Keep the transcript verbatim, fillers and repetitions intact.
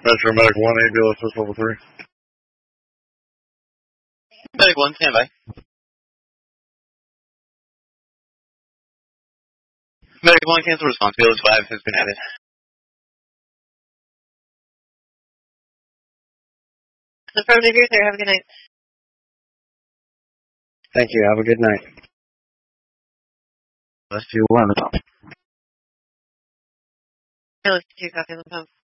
Metro Medic one, A B L S S level three. Medic one, stand by. Medic one, cancel response. B L S five has been added. Affirmative, you're there. Have a good night. Thank you. Have a good night. Let's do one. Let's do copy on the phone.